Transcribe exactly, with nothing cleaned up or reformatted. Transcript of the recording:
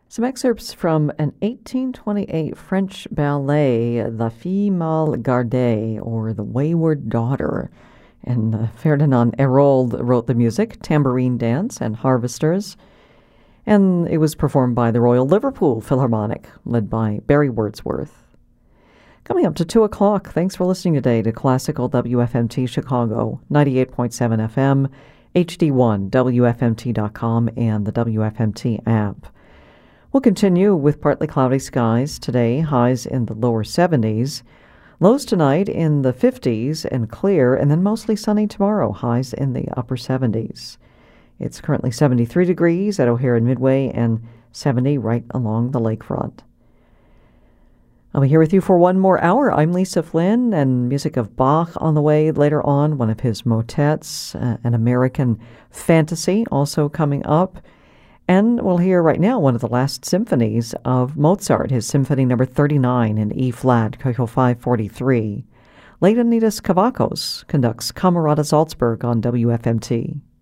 Some excerpts from an eighteen twenty-eight French ballet, La Fille Mal Gardée, or The Wayward Daughter. And uh, Ferdinand Hérold wrote the music, Tambourine Dance, and Harvesters. And it was performed by the Royal Liverpool Philharmonic, led by Barry Wordsworth. Coming up to two o'clock, thanks for listening today to Classical W F M T Chicago, ninety-eight point seven F M, H D one, W F M T dot com, and the W F M T app. We'll continue with partly cloudy skies today, highs in the lower seventies. Lows tonight in the fifties and clear, and then mostly sunny tomorrow, highs in the upper seventies. It's currently seventy-three degrees at O'Hare and Midway and seventy right along the lakefront. I'll be here with you for one more hour. I'm Lisa Flynn, and music of Bach on the way later on, one of his motets, uh, an American fantasy also coming up. And we'll hear right now one of the last symphonies of Mozart, his Symphony Number thirty-nine in E-flat, Köchel five forty-three. Leonidas Kavakos conducts Camerata Salzburg on W F M T.